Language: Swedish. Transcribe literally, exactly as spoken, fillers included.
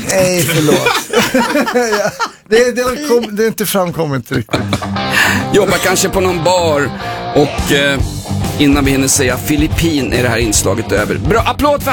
Nej, förlåt. ja, det, det, har kom, det är inte framkommit riktigt. Jobbar kanske på någon bar och eh, innan vi hinner säga Filippin är det här inslaget över. Bra, applåd för